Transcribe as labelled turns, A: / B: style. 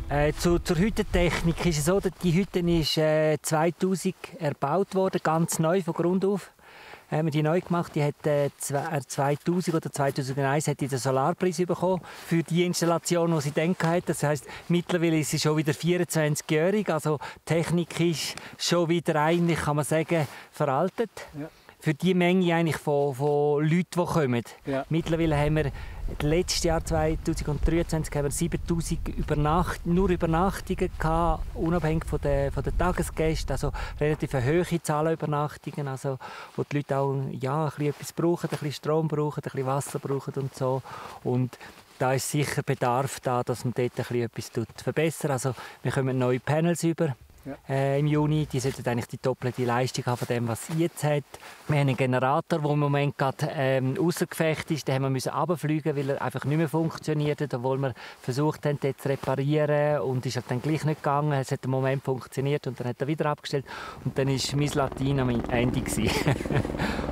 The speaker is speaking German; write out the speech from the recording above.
A: Zur Hüttentechnik ist es so, dass die Hütte ist 2000 erbaut worden, ganz neu von Grund auf. Haben wir die neu gemacht. Die hat 2000 oder 2001 hat die den Solarpreis bekommen für die Installation, die sie dann hatte. Das heisst, mittlerweile ist sie schon wieder 24-jährig. Also die Technik ist schon wieder eigentlich, kann man sagen, veraltet. Ja. Für die Menge eigentlich von Leuten, die kommen. Ja. Mittlerweile haben wir letztes Jahr 2023 haben wir 7000 nur Übernachtungen gehabt, unabhängig von den Tagesgästen, also relativ eine hohe Zahl an Übernachtungen, also wo die Leute auch ein bisschen etwas brauchen, ein bisschen Strom brauchen, ein bisschen Wasser brauchen und so. Und da ist sicher Bedarf da, dass man dort etwas verbessern. Also wir kommen neue Panels über. Ja. Im Juni, die sollten eigentlich die doppelte Leistung haben von dem, was sie jetzt hat. Wir haben einen Generator, der im Moment gerade ausser Gefecht ist. Den haben wir runterfliegen, weil er einfach nicht mehr funktioniert, obwohl wir versucht haben, den zu reparieren, und ist dann gleich nicht gegangen. Es hat einen Moment funktioniert und dann hat er wieder abgestellt und dann ist mein Latin am Ende gewesen.